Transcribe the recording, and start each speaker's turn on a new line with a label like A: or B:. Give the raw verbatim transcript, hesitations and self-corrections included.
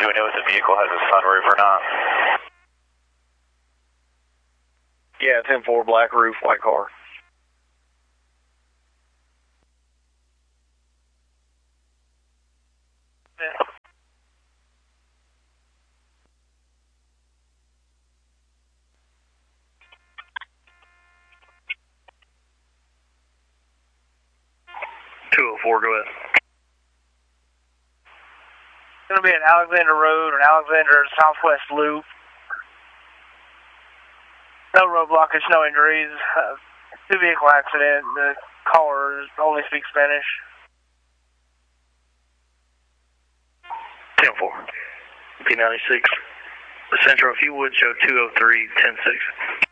A: Do we know if the vehicle has a sunroof or not?
B: Yeah, ten four, black roof, white car.
C: Yeah.
B: two oh four, go ahead.
C: It's going to be at Alexander Road or Alexander Southwest Loop. No roadblockage, no injuries. Uh, two vehicle accident. The caller only speaks Spanish.
B: ten four. P ninety-six. The Central, if you would, show two oh three, ten six.